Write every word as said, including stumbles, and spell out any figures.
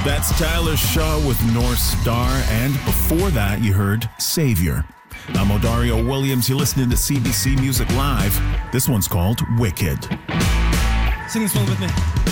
That's Tyler Shaw with North Star, and before that you heard Savior. I'm Odario Williams. You're listening to C B C Music Live. This one's called Wicked. Sing this one with me.